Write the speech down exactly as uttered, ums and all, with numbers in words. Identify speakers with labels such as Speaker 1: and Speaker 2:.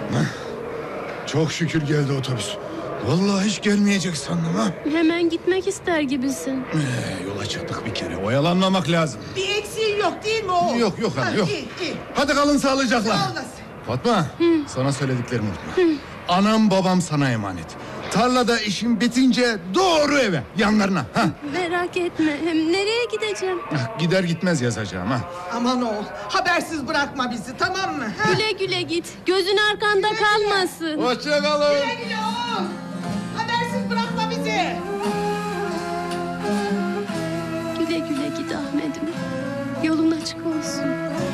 Speaker 1: Çok şükür geldi otobüs. Vallahi hiç gelmeyecek sandım ha.
Speaker 2: Hemen gitmek ister gibisin.
Speaker 1: Ee, yola çıktık bir kere. Oyalanmamak lazım.
Speaker 3: Bir eksiğin yok değil mi oğul?
Speaker 1: Yok yok hanım
Speaker 3: Ha,
Speaker 1: yok.
Speaker 3: iyi, iyi.
Speaker 1: Hadi kalın sağlıcakla.
Speaker 3: Sağ olasın.
Speaker 1: Fatma, sana söylediklerimi unutma. Anam babam sana emanet. Tarlada işim bitince doğru eve, yanlarına. Ha?
Speaker 2: Merak etme. Hem nereye gideceğim?
Speaker 1: Gider gitmez yazacağım ha.
Speaker 3: Aman oğul, habersiz bırakma bizi, tamam mı? Ha?
Speaker 2: Güle güle git. Gözün arkanda kalmasın.
Speaker 1: Hoşça kalın.
Speaker 3: Güle güle oğul. Habersiz bırakma bizi.
Speaker 2: Güle güle git Ahmet'im. Yolun açık olsun.